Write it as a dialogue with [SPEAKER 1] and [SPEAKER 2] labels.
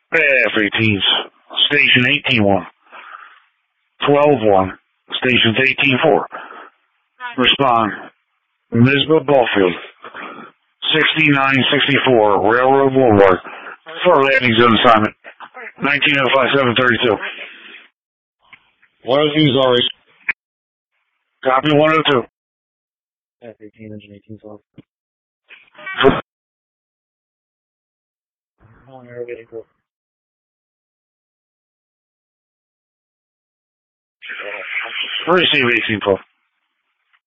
[SPEAKER 1] F-18s, station 18-1. 12-1, stations 18-4. Respond. Nisbet Ballfield. 6964 Railroad Boulevard. For landing zone assignment. 1905-732.
[SPEAKER 2] 102's already.
[SPEAKER 1] Copy 102.
[SPEAKER 2] F-18, engine 18 off.
[SPEAKER 1] Receive 18-12.